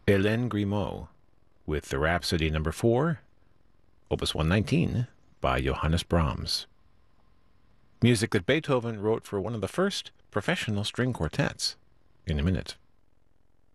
Hélène Grimaud with the Rhapsody Number 4, Opus 119 by Johannes Brahms. Music that Beethoven wrote for one of the first professional string quartets. In a minute.